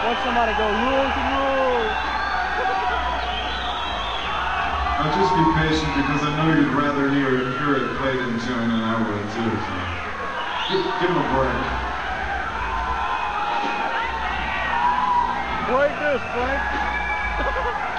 Watch somebody go, rules and rules. I'll just be patient because I know you'd rather hear it played in tune than I would too. So give him a break. Break this, Frank.